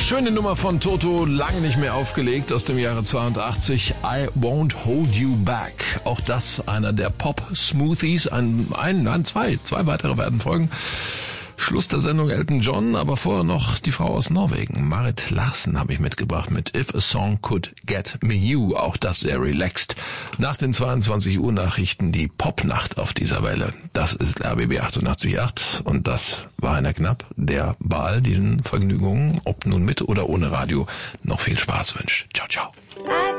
Schöne Nummer von Toto, lange nicht mehr aufgelegt, aus dem Jahre 82. I Won't Hold You Back. Auch das einer der Pop-Smoothies. Zwei weitere werden folgen. Schluss der Sendung Elton John, aber vorher noch die Frau aus Norwegen. Marit Larsen habe ich mitgebracht mit If a Song Could Get Me You. Auch das sehr relaxed. Nach den 22 Uhr Nachrichten die Popnacht auf dieser Welle. Das ist RBB 88.8 und das war einer knapp, der bei all diesen Vergnügungen, ob nun mit oder ohne Radio, noch viel Spaß wünscht. Ciao, ciao.